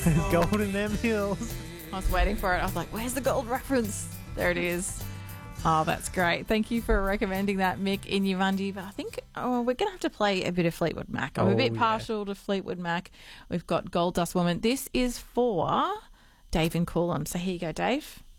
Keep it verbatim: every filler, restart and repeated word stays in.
Gold in them hills. I was waiting for it. I was like, where's the gold reference? There it is. Oh, that's great. Thank you for recommending that, Mick in Uvundi. But I think oh, we're going to have to play a bit of Fleetwood Mac. I'm Oh, a bit yeah. partial to Fleetwood Mac. We've got Gold Dust Woman. This is for Dave and Coolum. So here you go, Dave.